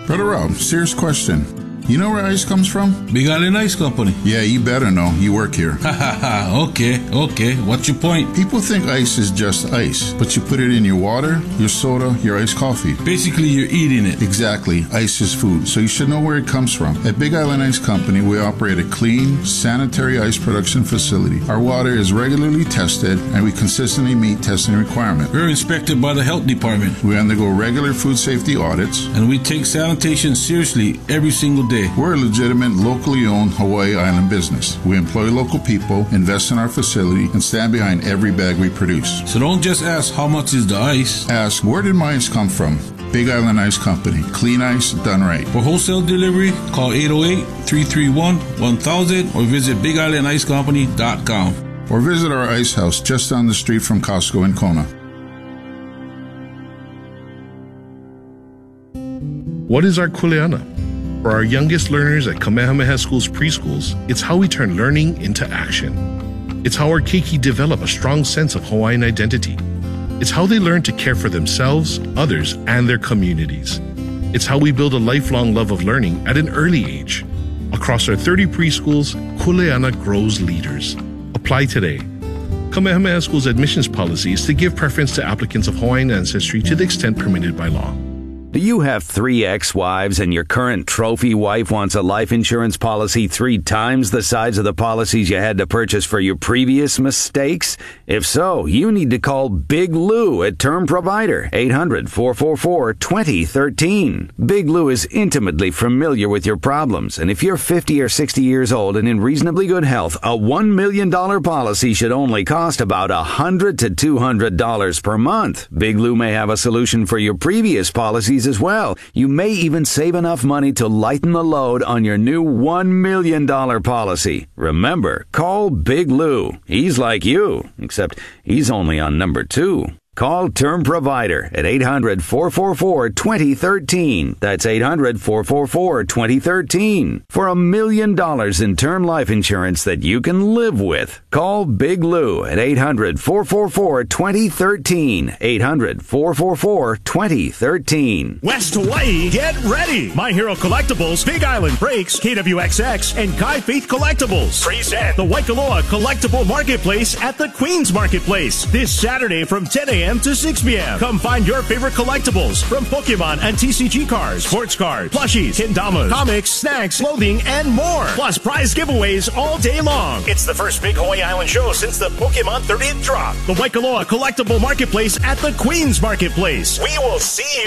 Brother Rob, serious question. You know where ice comes from? Big Island Ice Company. Yeah, you better know. You work here. Ha ha ha. Okay. What's your point? People think ice is just ice, but you put it in your water, your soda, your iced coffee. Basically, you're eating it. Exactly. Ice is food, so you should know where it comes from. At Big Island Ice Company, we operate a clean, sanitary ice production facility. Our water is regularly tested, and we consistently meet testing requirements. We're inspected by the health department. We undergo regular food safety audits. And we take sanitation seriously every single day. We're a legitimate, locally owned Hawaii Island business. We employ local people, invest in our facility, and stand behind every bag we produce. So don't just ask how much is the ice. Ask, where did my ice come from? Big Island Ice Company. Clean ice done right. For wholesale delivery, call 808-331-1000 or visit BigIslandIceCompany.com. Or visit our ice house just down the street from Costco in Kona. What is our kuleana? For our youngest learners at Kamehameha School's preschools, it's how we turn learning into action. It's how our keiki develop a strong sense of Hawaiian identity. It's how they learn to care for themselves, others, and their communities. It's how we build a lifelong love of learning at an early age. Across our 30 preschools, kuleana grows leaders. Apply today. Kamehameha School's admissions policy is to give preference to applicants of Hawaiian ancestry to the extent permitted by law. Do you have 3 ex-wives and your current trophy wife wants a life insurance policy 3 times the size of the policies you had to purchase for your previous mistakes? If so, you need to call Big Lou at Term Provider, 800-444-2013. Big Lou is intimately familiar with your problems, and if you're 50 or 60 years old and in reasonably good health, a $1 million policy should only cost about $100 to $200 per month. Big Lou may have a solution for your previous policies as well. You may even save enough money to lighten the load on your new $1 million policy. Remember, call Big Lou. He's like you, except he's only on number 2. Call Term Provider at 800-444-2013. That's 800-444-2013. For $1 million in term life insurance that you can live with. Call Big Lou at 800-444-2013. 800-444-2013. West Hawaii, get ready! My Hero Collectibles, Big Island Breaks, KWXX, and Kai Faith Collectibles present the Waikoloa Collectible Marketplace at the Queens Marketplace this Saturday from 10 a.m. to 6 p.m. Come find your favorite collectibles from Pokemon and TCG cards, sports cards, plushies, kendamas, comics, snacks, clothing, and more. Plus prize giveaways all day long. It's the first big Hawaii Island show since the Pokemon 30th drop. The Waikoloa Collectible Marketplace at the Queens Marketplace. We will see you